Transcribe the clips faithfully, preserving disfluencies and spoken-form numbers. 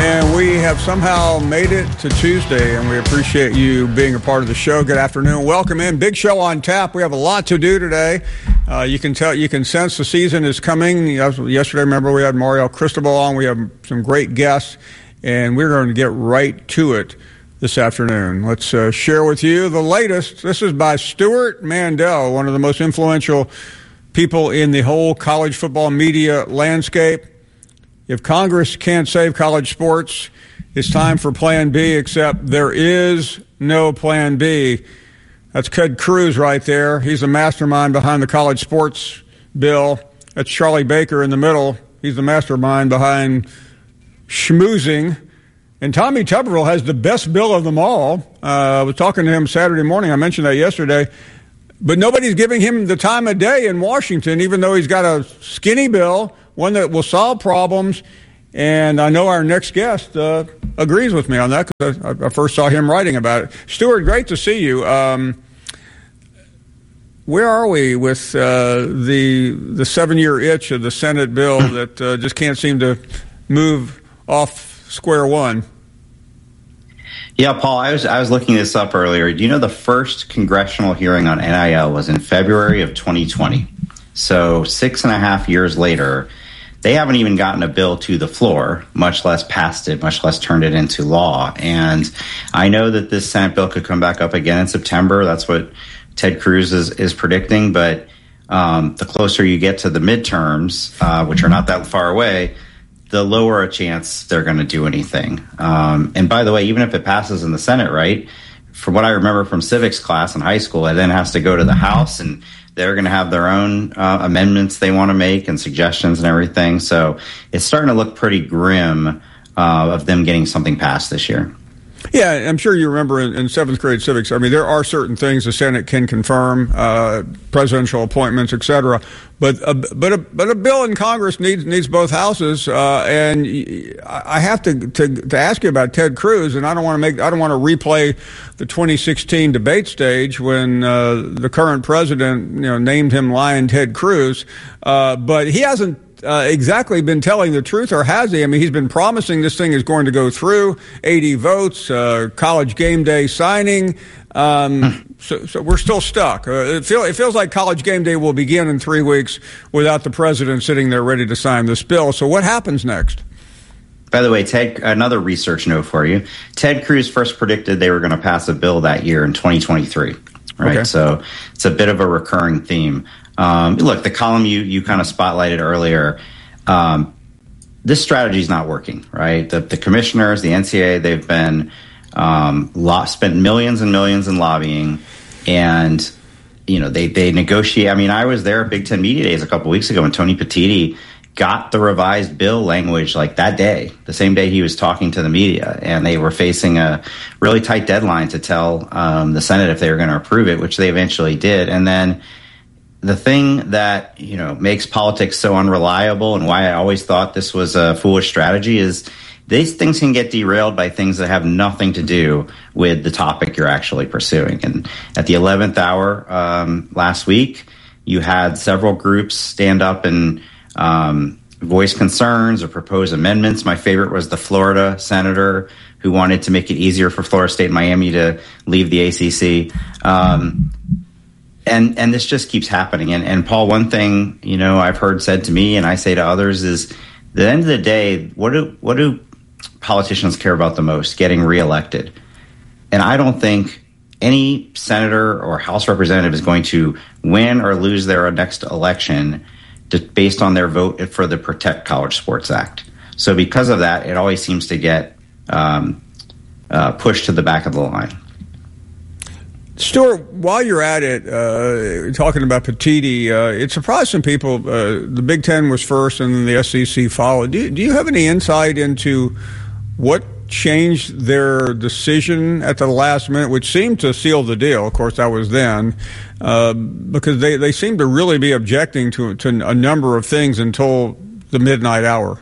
and we have somehow made it to Tuesday, and we appreciate you being a part of the show. Good afternoon. Welcome in. Big show on tap. We have a lot to do today. Uh, you can tell, you can sense the season is coming. Yesterday, remember, we had Mario Cristobal on. We have some great guests, and we're going to get right to it this afternoon. Let's uh, share with you the latest. This is by Stewart Mandel, one of the most influential people in the whole college football media landscape. If Congress can't save college sports, it's time for Plan B, except there is no Plan B. That's Ted Cruz right there. He's the mastermind behind the college sports bill. That's Charlie Baker in the middle. He's the mastermind behind schmoozing. And Tommy Tuberville has the best bill of them all. Uh, I was talking to him Saturday morning. I mentioned that yesterday. But nobody's giving him the time of day in Washington, even though he's got a skinny bill, one that will solve problems. And I know our next guest uh, agrees with me on that because I, I first saw him writing about it. Stewart, great to see you. Um, where are we with uh, the the seven-year itch of the Senate bill that uh, just can't seem to move off square one? Yeah, Paul, I was I was looking this up earlier. Do you know the first congressional hearing on N I L was in February of twenty twenty? So six and a half years later, they haven't even gotten a bill to the floor, much less passed it, much less turned it into law. And I know that this Senate bill could come back up again in September. That's what Ted Cruz is, is predicting. But um, the closer you get to the midterms, uh, which are not that far away, the lower a chance they're going to do anything. Um, and by the way, even if it passes in the Senate, right, from what I remember from civics class in high school, it then has to go to the House, and they're going to have their own uh, amendments they want to make and suggestions and everything. So it's starting to look pretty grim uh, of them getting something passed this year. Yeah, I'm sure you remember in, in seventh grade civics, I mean, there are certain things the Senate can confirm, uh, presidential appointments, et cetera. But a, but a, but a bill in Congress needs needs both houses. Uh, and I have to, to to ask you about Ted Cruz, and I don't want to make I don't want to replay the twenty sixteen debate stage when uh, the current president, you know, named him Lion Ted Cruz. Uh, but he hasn't Uh, exactly been telling the truth, or has he? I mean, he's been promising this thing is going to go through, eighty votes, uh, college game day signing. Um, so, so we're still stuck. Uh, it, feel, it feels like college game day will begin in three weeks without the president sitting there ready to sign this bill. So what happens next? By the way, Ted, another research note for you. Ted Cruz first predicted they were going to pass a bill that year in twenty twenty-three. Right. Okay. So it's a bit of a recurring theme. Um, look, the column you, you kind of spotlighted earlier, um, this strategy is not working, right? The, the commissioners, the N C A A, they've been um, lo- spent millions and millions in lobbying, and you know they they negotiate. I mean, I was there at Big Ten Media Days a couple weeks ago when Tony Petitti got the revised bill language like that day, the same day he was talking to the media, and they were facing a really tight deadline to tell um, the Senate if they were going to approve it, which they eventually did, and then. The thing that, you know, makes politics so unreliable and why I always thought this was a foolish strategy is these things can get derailed by things that have nothing to do with the topic you're actually pursuing. And at the eleventh hour um, last week, you had several groups stand up and um, voice concerns or propose amendments. My favorite was the Florida senator who wanted to make it easier for Florida State and Miami to leave the A C C. Um And and this just keeps happening. And, and Paul, one thing, you know, I've heard said to me and I say to others is, at the end of the day, what do what do politicians care about the most? Getting reelected. And I don't think any senator or House representative is going to win or lose their next election just based on their vote for the Protect College Sports Act. So because of that, it always seems to get um, uh, pushed to the back of the line. Stuart, while you're at it, uh, talking about Petitti, uh, it surprised some people. Uh, the Big Ten was first, and then the S E C followed. Do you, do you have any insight into what changed their decision at the last minute, which seemed to seal the deal? Of course, that was then, uh, because they, they seemed to really be objecting to, to a number of things until the midnight hour.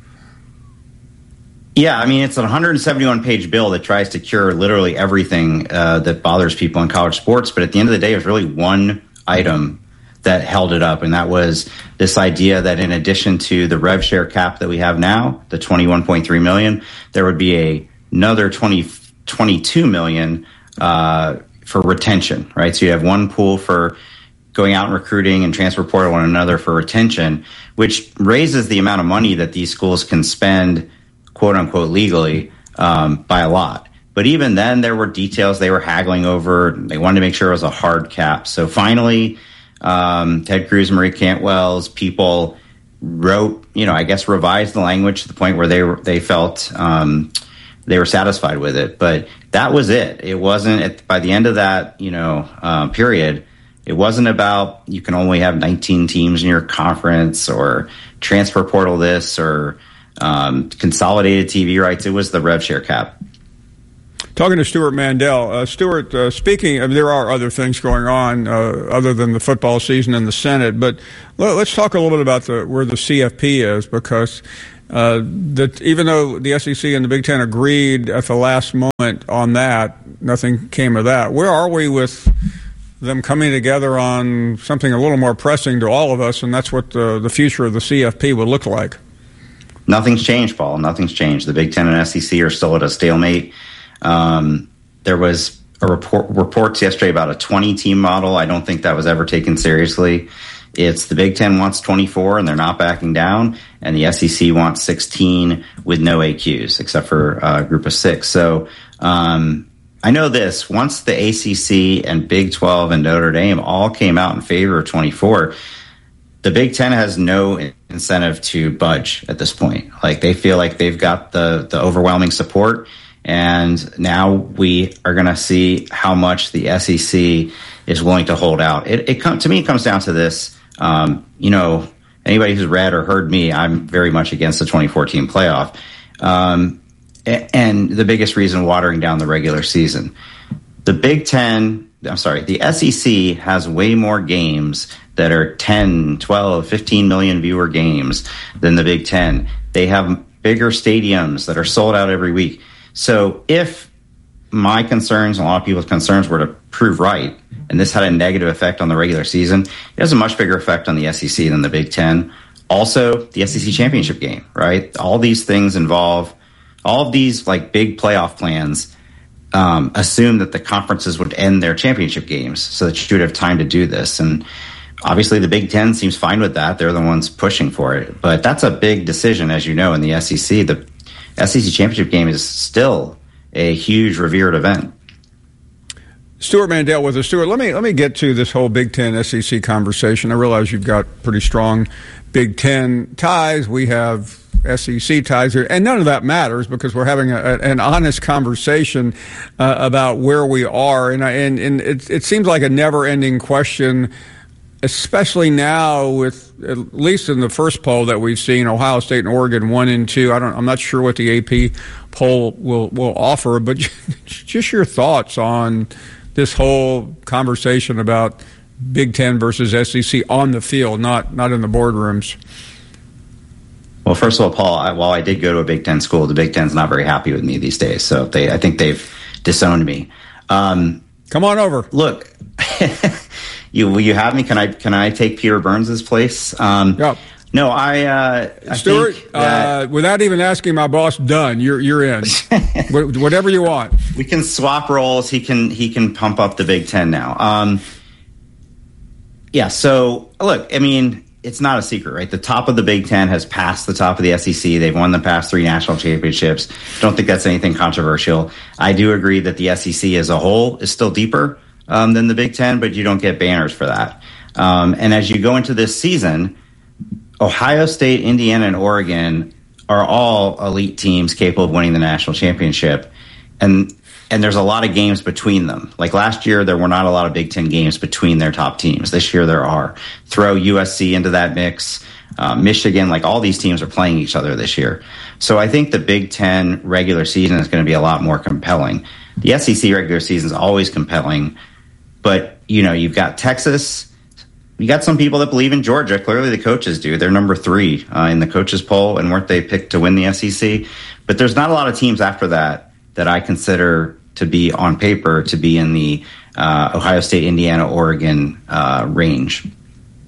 Yeah, I mean, it's a one hundred seventy-one page bill that tries to cure literally everything uh, that bothers people in college sports. But at the end of the day, it's really one item that held it up, and that was this idea that in addition to the rev share cap that we have now, the twenty-one point three million, there would be a, another twenty, twenty-two million uh, for retention, right? So you have one pool for going out and recruiting and transfer portal and another for retention, which raises the amount of money that these schools can spend, quote unquote, legally um, by a lot. But even then, there were details they were haggling over. They wanted to make sure it was a hard cap. So finally, um, Ted Cruz, Marie Cantwell's people wrote, you know, I guess revised the language to the point where they were, they felt um, they were satisfied with it. But that was it. It wasn't at, by the end of that, you know, uh, period. It wasn't about you can only have nineteen teams in your conference or transfer portal this or um, consolidated T V rights. It was the rev share cap. Talking to Stewart Mandel. Uh, Stewart, uh, speaking, I mean, there are other things going on uh, other than the football season in the Senate, but let, let's talk a little bit about the, where the C F P is, because uh, that even though the S E C and the Big Ten agreed at the last moment on that, nothing came of that. Where are we with them coming together on something a little more pressing to all of us, and that's what the, the future of the C F P would look like? Nothing's changed, Paul. Nothing's changed. The Big Ten and S E C are still at a stalemate. Um, there was a report reports yesterday about a twenty-team model. I don't think that was ever taken seriously. It's the Big Ten wants twenty-four, and they're not backing down, and the S E C wants sixteen with no A Qs, except for a group of six. So um, I know this. Once the A C C and Big twelve and Notre Dame all came out in favor of twenty-four, the Big Ten has no incentive to budge at this point. Like, they feel like they've got the, the overwhelming support. And now we are going to see how much the S E C is willing to hold out. It, it come, to me, it comes down to this. Um, you know, anybody who's read or heard me, I'm very much against the twenty fourteen playoff. Um, and the biggest reason, watering down the regular season. The Big Ten, I'm sorry, the S E C has way more games that are ten, twelve, fifteen million viewer games than the Big Ten. They have bigger stadiums that are sold out every week. So if my concerns and a lot of people's concerns were to prove right, and this had a negative effect on the regular season, it has a much bigger effect on the S E C than the Big Ten. Also, the S E C championship game, right? All these things involve, all of these like big playoff plans um, assume that the conferences would end their championship games so that you would have time to do this. And obviously the Big Ten seems fine with that. They're the ones pushing for it. But that's a big decision, as you know, in the S E C. The S E C championship game is still a huge, revered event. Stewart Mandel with us. Stewart, let me let me get to this whole Big Ten S E C conversation. I realize you've got pretty strong Big Ten ties. We have S E C ties here, and none of that matters because we're having a, an honest conversation uh, about where we are. And I, and, and it, it seems like a never-ending question, especially now with, at least in the first poll that we've seen, Ohio State and Oregon one and two. I don't, I'm not sure what the A P poll will, will offer, but just your thoughts on this whole conversation about Big Ten versus S E C on the field, not not in the boardrooms. Well, first of all, Paul, I, while I did go to a Big Ten school, the Big Ten's not very happy with me these days. So they, I think they've disowned me. Um, Come on over. Look. You will you have me? Can I can I take Peter Burns' place? Um, yeah. No, I. Uh, I Stewart, think that, uh, without even asking my boss, done. You're you're in. Whatever you want. We can swap roles. He can he can pump up the Big Ten now. Um, yeah. So look, I mean, it's not a secret, right? The top of the Big Ten has passed the top of the S E C. They've won the past three national championships. Don't think that's anything controversial. I do agree that the S E C as a whole is still deeper Um, than the Big Ten, but you don't get banners for that. Um, and as you go into this season, Ohio State, Indiana, and Oregon are all elite teams capable of winning the national championship. And and there's a lot of games between them. Like last year, there were not a lot of Big Ten games between their top teams. This year, there are. Throw U S C into that mix. Uh, Michigan, like all these teams are playing each other this year. So I think the Big Ten regular season is going to be a lot more compelling. The S E C regular season is always compelling. But, you know, you've got Texas. You got some people that believe in Georgia. Clearly the coaches do. They're number three uh, in the coaches poll, and weren't they picked to win the S E C? But there's not a lot of teams after that that I consider to be on paper to be in the uh, Ohio State, Indiana, Oregon uh, range.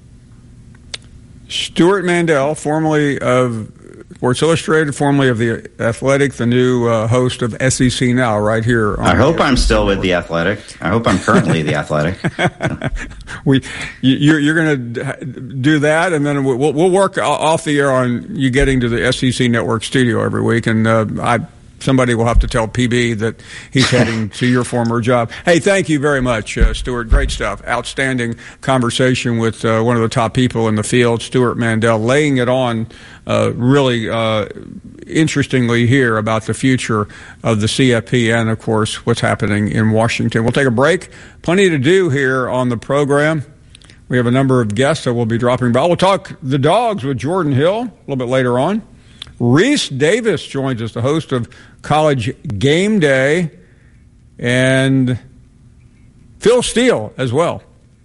Stuart Mandel, formerly of Sports Illustrated, formerly of The Athletic, the new uh, host of S E C Now, right here. On I hope I'm still with The Athletic. I hope I'm currently The Athletic. we, you, you're going to do that, and then we'll, we'll work off the air on you getting to the S E C Network studio every week, and uh, I. Somebody will have to tell P B that he's heading to your former job. Hey, thank you very much, uh, Stuart. Great stuff. Outstanding conversation with uh, one of the top people in the field, Stuart Mandel, laying it on uh, really uh, interestingly here about the future of the C F P and, of course, what's happening in Washington. We'll take a break. Plenty to do here on the program. We have a number of guests that will be dropping by. We'll talk the Dogs with Jordan Hill a little bit later on. Reese Davis joins us, the host of College Game Day, and Phil Steele as well.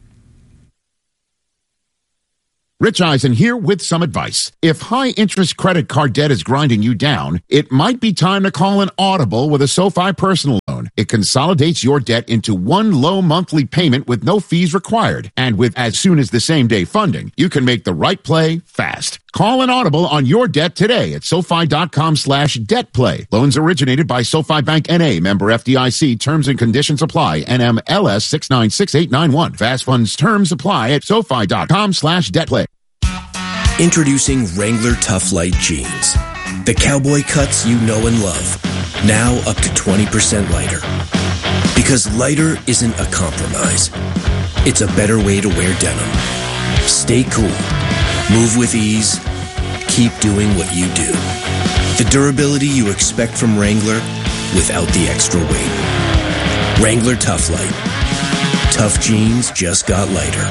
Rich Eisen here with some advice. If high-interest credit card debt is grinding you down, it might be time to call an audible with a SoFi personal loan. It consolidates your debt into one low monthly payment with no fees required. And with as soon as the same-day funding, you can make the right play fast. Call an audible on your debt today at SoFi.com slash debt play. Loans originated by SoFi Bank N A, member F D I C. Terms and conditions apply. N M L S six nine six eight nine one. Fast funds terms apply at SoFi.com slash debt play. Introducing Wrangler Tough Light Jeans. The cowboy cuts you know and love. Now up to twenty percent lighter. Because lighter isn't a compromise. It's a better way to wear denim. Stay cool. Move with ease. Keep doing what you do. The durability you expect from Wrangler without the extra weight. Wrangler Tough Light. Tough jeans just got lighter.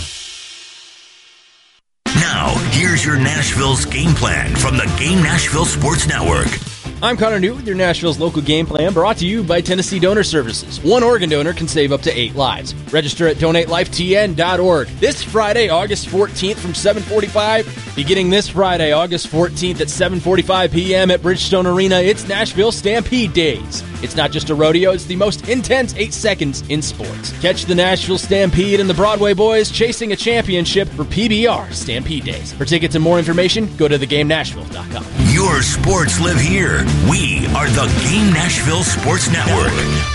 Now, here's your Nashville's game plan from the Game Nashville Sports Network. I'm Connor Newt with your Nashville's local game plan, brought to you by Tennessee Donor Services. One organ donor can save up to eight lives. Register at donate life T N dot org. This Friday, August fourteenth from seven forty-five, beginning this Friday, August fourteenth at seven forty-five p.m. at Bridgestone Arena, it's Nashville Stampede Days. It's not just a rodeo, it's the most intense eight seconds in sports. Catch the Nashville Stampede and the Broadway Boys chasing a championship for P B R Stampede Days. For tickets and more information, go to the game nashville dot com. Your sports live here. We are the Game Nashville Sports Network.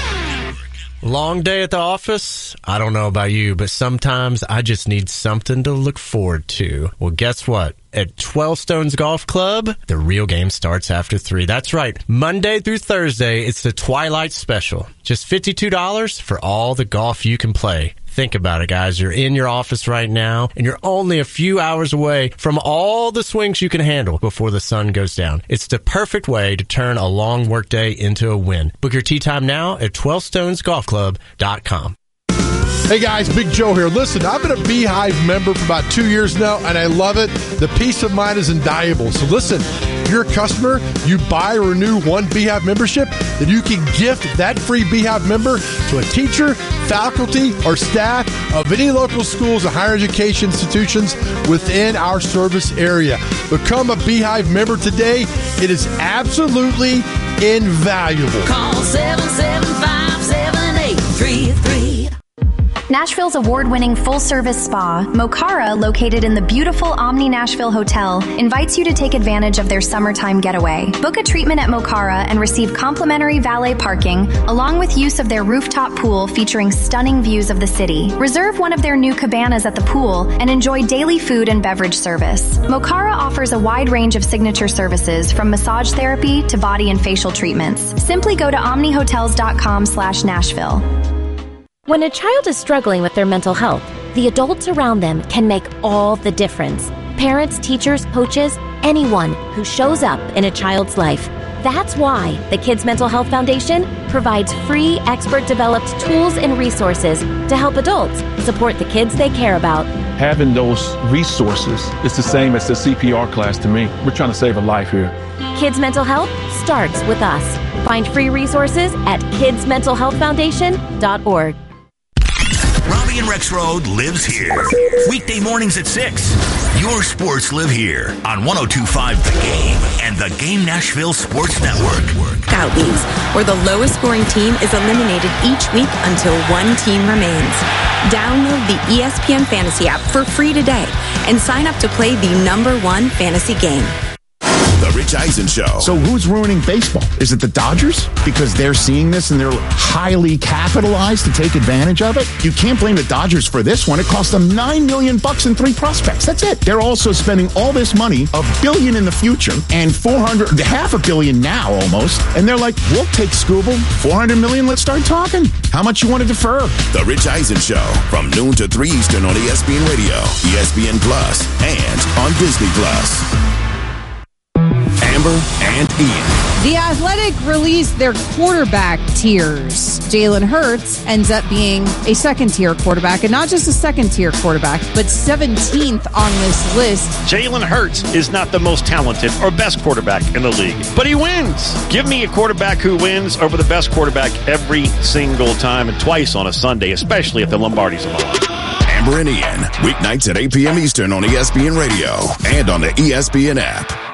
Long day at the office? I don't know about you, but sometimes I just need something to look forward to. Well, guess what? At twelve Stones Golf Club, the real game starts after three. That's right. Monday through Thursday, it's the Twilight Special. Just fifty-two dollars for all the golf you can play. Think about it, guys. You're in your office right now, and you're only a few hours away from all the swings you can handle before the sun goes down. It's the perfect way to turn a long workday into a win. Book your tee time now at twelve stones golf club dot com. Hey guys, Big Joe here. Listen, I've been a Beehive member for about two years now, and I love it. The peace of mind is invaluable. So listen, if you're a customer, you buy or renew one Beehive membership, then you can gift that free Beehive member to a teacher, faculty, or staff of any local schools and higher education institutions within our service area. Become a Beehive member today. It is absolutely invaluable. Call seven seven five, seven eight three three. Nashville's award-winning full-service spa, Mokara, located in the beautiful Omni Nashville Hotel, invites you to take advantage of their summertime getaway. Book a treatment at Mokara and receive complimentary valet parking, along with use of their rooftop pool featuring stunning views of the city. Reserve one of their new cabanas at the pool and enjoy daily food and beverage service. Mokara offers a wide range of signature services, from massage therapy to body and facial treatments. Simply go to omnihotels.com slash Nashville. When a child is struggling with their mental health, the adults around them can make all the difference. Parents, teachers, coaches, anyone who shows up in a child's life. That's why the Kids Mental Health Foundation provides free, expert-developed tools and resources to help adults support the kids they care about. Having those resources is the same as the C P R class to me. We're trying to save a life here. Kids Mental Health starts with us. Find free resources at kids mental health foundation dot org. Robbie Party and Rexroad lives here. Weekday mornings at six. Your sports live here on one oh two point five The Game and the Game Nashville Sports Network. Scout leagues, where the lowest scoring team is eliminated each week until one team remains. Download the E S P N Fantasy app for free today and sign up to play the number one fantasy game. The Rich Eisen Show. So who's ruining baseball? Is it the Dodgers? Because they're seeing this and they're highly capitalized to take advantage of it? You can't blame the Dodgers for this one. It cost them nine million bucks and three prospects. That's it. They're also spending all this money, a billion in the future and four hundred, half a billion now almost. And they're like, we'll take Scooble. four hundred million, let's start talking. How much you want to defer? The Rich Eisen Show from noon to three Eastern on E S P N Radio, E S P N Plus, and on Disney Plus. Amber and Ian. The Athletic released their quarterback tiers. Jalen Hurts ends up being a second-tier quarterback, and not just a second-tier quarterback, but seventeenth on this list. Jalen Hurts is not the most talented or best quarterback in the league, but he wins. Give me a quarterback who wins over the best quarterback every single time and twice on a Sunday, especially if the Lombardi's involved. Amber and Ian, weeknights at eight p.m. Eastern on E S P N Radio and on the E S P N app.